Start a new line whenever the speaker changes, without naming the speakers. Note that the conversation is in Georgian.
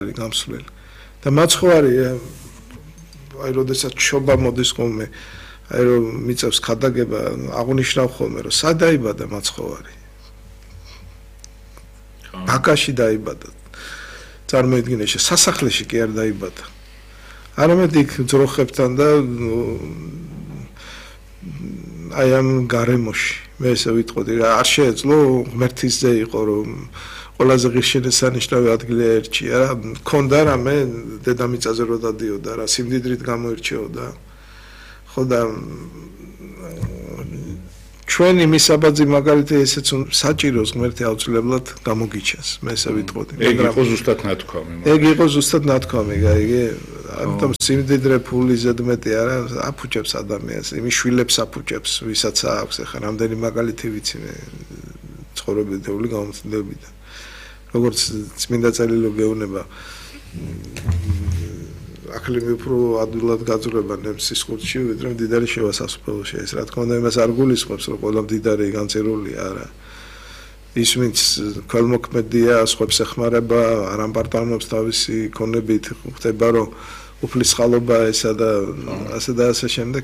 გამსვლელი და მაცხოვარი აი როდესაც შობა მოდის ხოლმე აი რომ მიწევს ხადაგება აღნიშნავ ხოლმე რომ სად დაიბადა მაცხოვარი ბაკაში დაიბადა წარმოიდგინე სასახლეში კი არ დაიბადა არამედ იქ ძროხებთან და აი ამ გარემოში მე ესე ვიტყოდი რა არ შეეძლო ღმერთის ძე იყო რომ ყველაზე ღირსშესანიშნავი ადგილი ერჩია რა მქონდა რამე დედამიწაზე რო დადიოდა რა სიმდიდრით გამოირჩეოდა ხო და ჩვენი მისაბაძი მაგალითად ესეც საჭიროს ღმერთი აუცილებლად გამოგიჩენს მე ესე ვიტყოდი
ეგ იყო ზუსტად ნათქვამი
ეგ იყო ზუსტად ნათქვამი გაიგე ამიტომ სიმდიდრე ფული ზედმეტი არა აფუჭებს ადამიანს იმის შვილებს აფუჭებს ვისაც აქვს ახლა რამდენი მაგალითი ვიცი მე ცხოვრებითეული გამოცდილებიდან როგორც წმინდა წერილი გეუბნება აკლიმი უფრო ადვილად გაძვრება ნემსის ხურში ვიდრე მდიდარი შევა სასופველოში ეს რა თქმა უნდა იმას არ გულისხმობს რომ ყველა მდიდარი განწერულია არა ის ვინც ქველმოქმედია სხვებს ეხმარება არ ამპარტანობს თავისი ქონებით ხდება რომ უფლის ხალობა ესა და ასე და ასე შემდეგ